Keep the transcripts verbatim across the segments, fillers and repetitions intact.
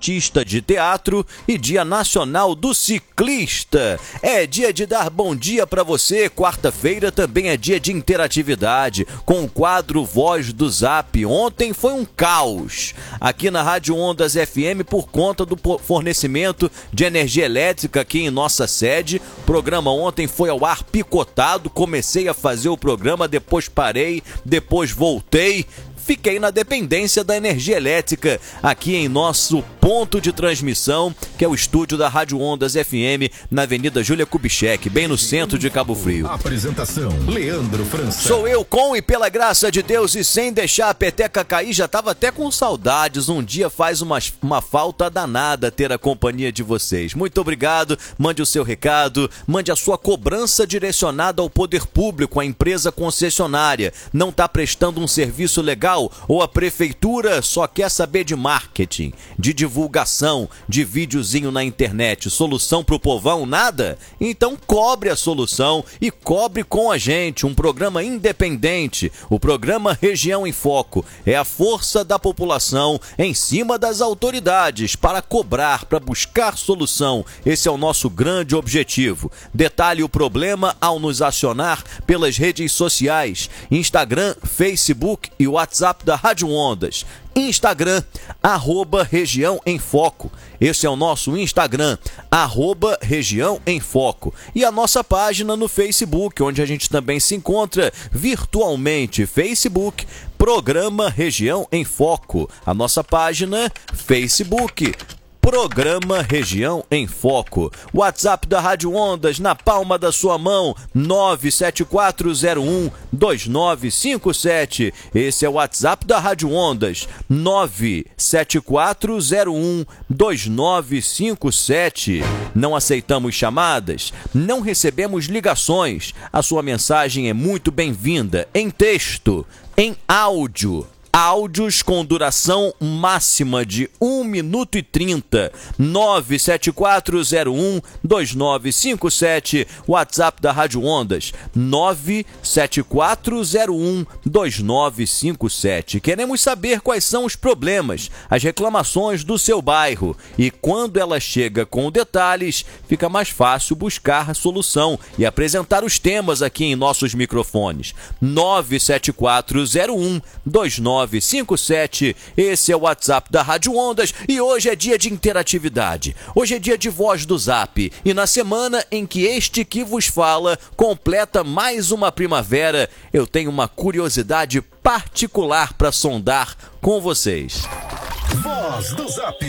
artista de teatro e Dia Nacional do Ciclista. É dia de dar bom dia para você. Quarta-feira também é dia de interatividade com o quadro Voz do Zap. Ontem foi um caos aqui na Rádio Ondas F M por conta do fornecimento de energia elétrica aqui em nossa sede. O programa ontem foi ao ar picotado. Comecei a fazer o programa, depois parei, depois voltei. Fiquei na dependência da energia elétrica aqui em nosso ponto de transmissão, que é o estúdio da Rádio Ondas F M, na Avenida Júlia Kubitschek, bem no centro de Cabo Frio. Apresentação, Leandro França. Sou eu com e pela graça de Deus e sem deixar a peteca cair, já tava até com saudades. Um dia faz uma, uma falta danada ter a companhia de vocês. Muito obrigado, mande o seu recado, mande a sua cobrança direcionada ao poder público, à empresa concessionária. Não está prestando um serviço legal? Ou a prefeitura só quer saber de marketing, de divulgação, de videozinho na internet, solução pro povão, nada? Então cobre a solução e cobre com a gente, um programa independente, o programa Região em Foco. É a força da população em cima das autoridades para cobrar, para buscar solução. Esse é o nosso grande objetivo. Detalhe o problema ao nos acionar pelas redes sociais, Instagram, Facebook e WhatsApp da Rádio Ondas. Instagram, arroba Região em Foco. Esse é o nosso Instagram, arroba Região em Foco. E a nossa página no Facebook, onde a gente também se encontra virtualmente. Facebook, Programa Região em Foco. A nossa página, Facebook, Programa Região em Foco. WhatsApp da Rádio Ondas na palma da sua mão, nove sete quatro zero um dois nove cinco sete. Esse é o WhatsApp da Rádio Ondas, nove sete quatro zero um dois nove cinco sete. Não aceitamos chamadas, não recebemos ligações. A sua mensagem é muito bem-vinda em texto, em áudio. Áudios com duração máxima de um minuto e trinta. nove sete quatro zero um dois nove cinco sete. WhatsApp da Rádio Ondas, nove sete quatro zero um dois nove cinco sete. Queremos saber quais são os problemas, as reclamações do seu bairro. E quando ela chega com detalhes, fica mais fácil buscar a solução e apresentar os temas aqui em nossos microfones. nove sete quatro zero um dois nove cinco sete. Esse é o WhatsApp da Rádio Ondas e hoje é dia de interatividade. Hoje é dia de Voz do Zap e na semana em que este que vos fala completa mais uma primavera, eu tenho uma curiosidade particular para sondar com vocês. Voz do Zap.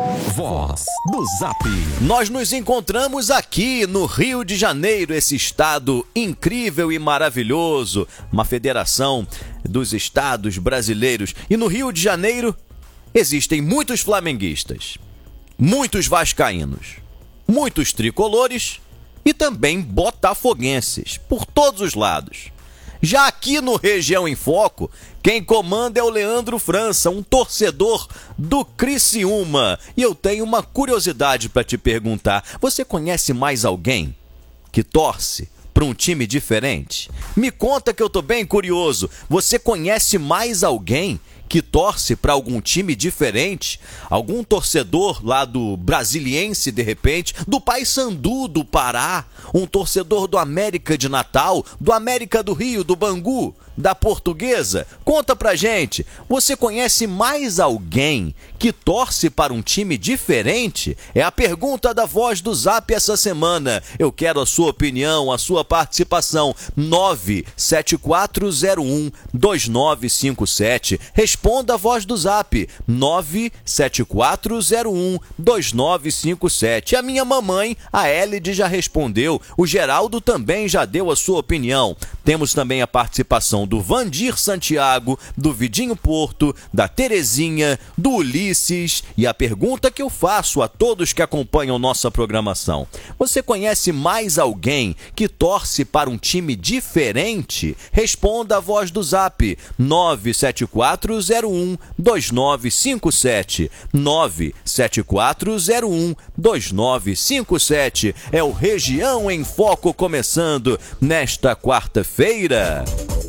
Voz do Zap. Nós nos encontramos aqui no Rio de Janeiro, esse estado incrível e maravilhoso, uma federação dos estados brasileiros. E no Rio de Janeiro existem muitos flamenguistas, muitos vascaínos, muitos tricolores e também botafoguenses, por todos os lados. Já aqui no Região em Foco, quem comanda é o Leandro França, um torcedor do Criciúma. E eu tenho uma curiosidade para te perguntar. Você conhece mais alguém que torce para um time diferente? Me conta que eu tô bem curioso. Você conhece mais alguém que torce para algum time diferente? Algum torcedor lá do Brasiliense, de repente, do Paysandu do Pará, um torcedor do América de Natal, do América do Rio, do Bangu, da Portuguesa? Conta pra gente, você conhece mais alguém que torce para um time diferente? É a pergunta da Voz do Zap essa semana. Eu quero a sua opinião, a sua participação. nove sete quatro zero um dois nove cinco sete. Responda a Voz do Zap, nove sete quatro zero um dois nove cinco sete. A minha mamãe, a Elide, já respondeu. O Geraldo também já deu a sua opinião. Temos também a participação do Vandir Santiago, do Vidinho Porto, da Terezinha, do Ulisses. E a pergunta que eu faço a todos que acompanham nossa programação: você conhece mais alguém que torce para um time diferente? Responda a Voz do Zap, nove sete quatro zero um dois nove cinco sete. nove sete quatro zero um dois nove cinco sete. É o Região em Foco começando nesta quarta-feira.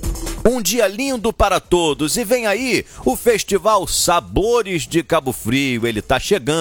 Um dia lindo para todos e vem aí o Festival Sabores de Cabo Frio. Ele está chegando.